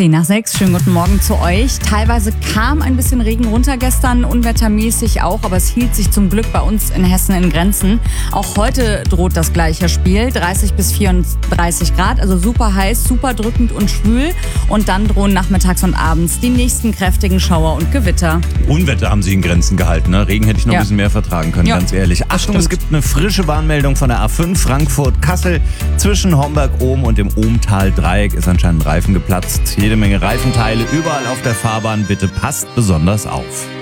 10:10. Schönen guten Morgen zu euch. Teilweise kam ein bisschen Regen runter gestern, unwettermäßig auch, aber es hielt sich zum Glück bei uns in Hessen in Grenzen. Auch heute droht das gleiche Spiel, 30 bis 34 Grad, also super heiß, super drückend und schwül. Und dann drohen nachmittags und abends die nächsten kräftigen Schauer und Gewitter. Unwetter haben sie in Grenzen gehalten, ne? Regen hätte ich noch ein bisschen mehr vertragen können, ganz ehrlich. Achtung, es gibt eine frische Warnmeldung von der A5 Frankfurt-Kassel. Zwischen Homberg-Ohm und dem Ohmtal-Dreieck ist anscheinend ein Reifen geplatzt. Jede Menge Reifenteile überall auf der Fahrbahn. Bitte passt besonders auf.